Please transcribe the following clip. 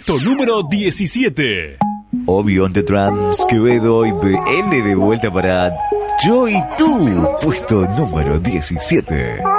Puesto número 17. Obvio on the drums, Quevedo y BL de vuelta para Yo y Tú. Puesto número 17.